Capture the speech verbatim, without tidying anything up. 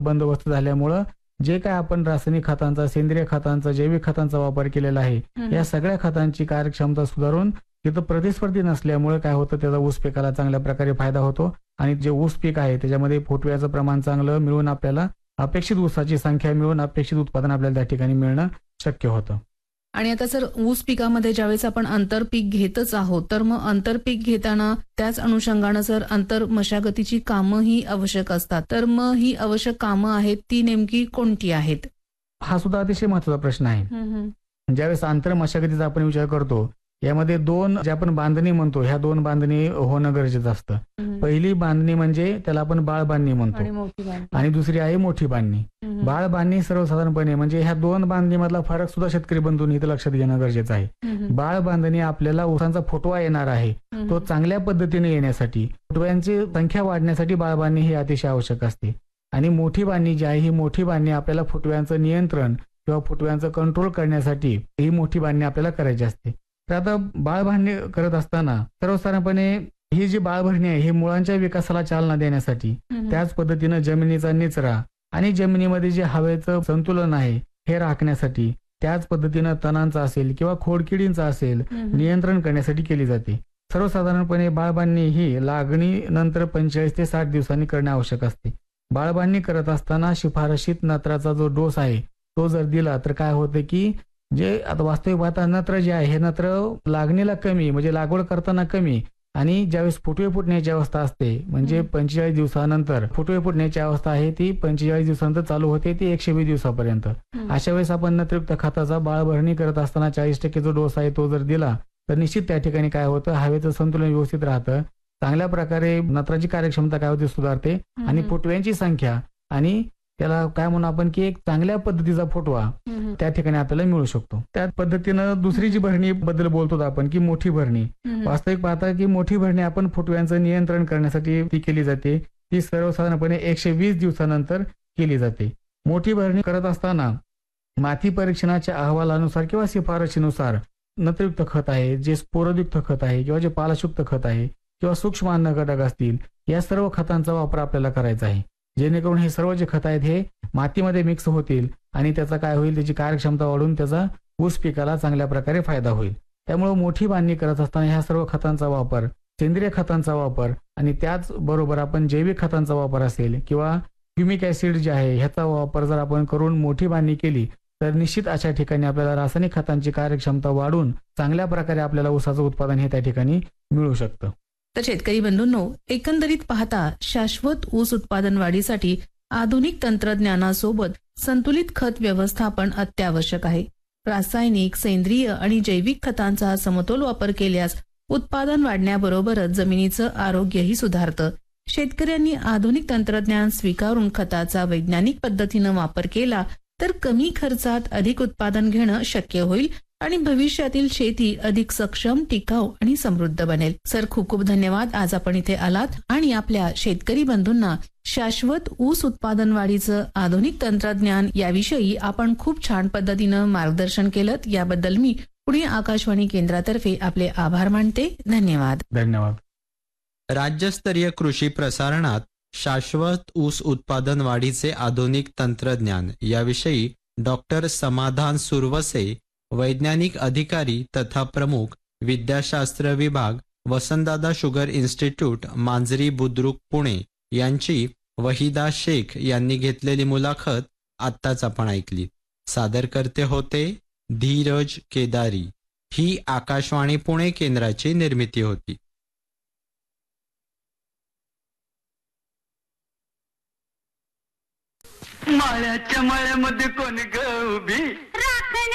बंदोबस्त झाल्यामुळं जे काय आपण रासायनिक खतांचा, सेंद्रिय खतांचा, जैविक खतांचा वापर केलेला आहे, या सगळ्या खतांची कार्यक्षमता सुधारून तिथं प्रतिस्पर्धी नसल्यामुळे काय होतं, त्याचा ऊस पिकाला चांगल्या प्रकारे फायदा होतो आणि जे ऊस पीक आहे त्याच्यामध्ये फुटव्याचं प्रमाण चांगलं मिळून आपल्याला अपेक्षित ऊसाची संख्या मिळून अपेक्षित उत्पादन आपल्याला त्या ठिकाणी मिळणं शक्य होतं. आणि आता सर ऊस पिकामध्ये ज्यावेळेस आपण आंतरपीक घेतच आहोत, तर मग आंतरपीक घेताना त्याच अनुषंगानं सर आंतर मशागतीची कामं ही आवश्यक असतात. तर मग ही आवश्यक कामं आहेत ती नेमकी कोणती आहेत? हा सुद्धा अतिशय महत्वाचा प्रश्न आहे. ज्यावेळेस आंतर मशागतीचा आपण विचार करतो, यामध्ये दोन जे आपण बांधणी म्हणतो, ह्या दोन बांधणी होणं गरजेचं असतं. पहिली बांधणी म्हणजे त्याला आपण बाळ बांधणी म्हणतो आणि दुसरी आहे मोठी बांधणी. बाळ बांधणी सर्वसाधारणपणे म्हणजे ह्या दोन बांधणीमधला फरक सुद्धा शेतकरी बंधूंनी इथं लक्षात घेणं गरजेचं आहे. बाळ बांधणी आपल्याला ऊसांचा फुटवा येणार आहे, तो चांगल्या पद्धतीने येण्यासाठी, फुटव्यांची संख्या वाढण्यासाठी बाळ बांधणी ही अतिशय आवश्यक असते. आणि मोठी बांधणी जी आहे, ही मोठी बांधणी आपल्याला फुटव्यांचं नियंत्रण किंवा फुटव्यांचं कंट्रोल करण्यासाठी ही मोठी बांधणी आपल्याला करायची असते. तर आता बाळ बांधणी करत असताना सर्वसाधारणपणे ही जी बाळभरणी आहे ही मुळांच्या विकासाला चालना देण्यासाठी, त्याच पद्धतीनं जमिनीचा निचरा आणि जमिनीमध्ये जे हवेचं संतुलन आहे हे राखण्यासाठी, त्याच पद्धतीनं तणांचा असेल किंवा खोडकिडींचा असेल नियंत्रण करण्यासाठी केली जाते. सर्वसाधारणपणे बाळबांधणी ही लागणीनंतर पंचेचाळीस ते साठ दिवसांनी करणे आवश्यक असते. बाळबांधणी करत असताना शिफारशीत नत्राचा जो डोस आहे तो जर दिला तर काय होतं की जे आता वास्तविक पाहता नत्र जे आहे हे नत्र लागणीला कमी म्हणजे लागवड करताना कमी आणि ज्यावेळेस फुटवे फुटण्याची अवस्था असते म्हणजे पंचेचाळीस दिवसानंतर फुटवे फुटण्याची अवस्था आहे ती पंचेचाळीस दिवसानंतर चालू होते ती एकशे वीस दिवसापर्यंत. अशा वेळेस आपण नत्रयुक्त खताचा बाळभरणी करत असताना चाळीस टक्के जो डोस आहे तो जर दिला तर निश्चित त्या ठिकाणी काय होतं, हवेचं संतुलन व्यवस्थित राहतं, चांगल्या प्रकारे नत्राची कार्यक्षमता काय होते सुधारते आणि फुटव्यांची संख्या आणि त्याला काय म्हणू आपण की एक चांगल्या पद्धतीचा फुटवा त्या ठिकाणी आपल्याला मिळू शकतो. त्याच पद्धतीनं दुसरी जी भरणी बद्दल बोलतो आपण की मोठी भरणी, वास्तविक पाहता की मोठी भरणी आपण फुटव्यांचं नियंत्रण करण्यासाठी ती केली जाते. ती सर्वसाधारणपणे एकशे वीस दिवसानंतर केली जाते. मोठी भरणी करत असताना माती परीक्षणाच्या अहवालानुसार किंवा शिफारशीनुसार नत्रयुक्त खत आहे, जे स्फोरयुक्त खत आहे किंवा जे पालाशयुक्त खत आहे किंवा सूक्ष्म अन्न घटक असतील, या सर्व खतांचा वापर आपल्याला करायचा आहे, जेणेकरून हे सर्व जे खत आहेत हे मातीमध्ये मिक्स होतील आणि त्याचा काय होईल, त्याची कार्यक्षमता वाढून त्याचा ऊस पिकाला चांगल्या प्रकारे फायदा होईल. त्यामुळे मोठी बांधणी करत असताना ह्या सर्व खतांचा वापर, सेंद्रिय खतांचा वापर आणि त्याच बरोबर आपण जैविक खतांचा वापर असेल किंवा ह्युमिक ऍसिड जे आहे ह्याचा वापर जर आपण करून मोठी बांधणी केली तर निश्चित अशा ठिकाणी आपल्याला रासायनिक खतांची कार्यक्षमता वाढून चांगल्या प्रकारे आपल्याला ऊसाचं उत्पादन हे त्या ठिकाणी मिळू शकतं. तर शेतकरी बंधूंनो, एकंदरीत पाहता शाश्वत ऊस उत्पादन वाढीसाठी आधुनिक तंत्रज्ञानासोबत संतुलित खत व्यवस्थापन अत्यावश्यक आहे. रासायनिक, सेंद्रिय आणि जैविक खतांचा समतोल वापर केल्यास उत्पादन वाढण्याबरोबरच जमिनीचं आरोग्यही सुधारतं. शेतकऱ्यांनी आधुनिक तंत्रज्ञान स्वीकारून खताचा वैज्ञानिक पद्धतीनं वापर केला तर कमी खर्चात अधिक उत्पादन घेणं शक्य होईल आणि भविष्यातील शेती अधिक सक्षम, टिकाऊ आणि समृद्ध बनेल. सर, खूप खूप धन्यवाद. आज आपण इथे आलात आणि आपल्या शेतकरी बंधूंना शाश्वत ऊस उत्पादन वाढीचं आधुनिक तंत्रज्ञान याविषयी आपण खूप छान पद्धतीनं मार्गदर्शन केलं. याबद्दल मी पुणे आकाशवाणी केंद्रातर्फे आपले आभार मानते. धन्यवाद. धन्यवाद. राज्यस्तरीय कृषी प्रसारणात शाश्वत ऊस उत्पादन वाढीचे आधुनिक तंत्रज्ञान याविषयी डॉक्टर समाधान सुरवसे, वैज्ञानिक अधिकारी तथा प्रमुख, विद्याशास्त्र विभाग, वसंतदादा शुगर इन्स्टिट्यूट, मांजरी बुद्रुक, पुणे यांची वहिदा शेख यांनी घेतलेली मुलाखत आत्ताच आपण ऐकली. सादरकर्ते होते धीरज केदारी. ही आकाशवाणी पुणे केंद्राची निर्मिती होती. माळ्याच्या माळ्यामध्ये कोण ग उभी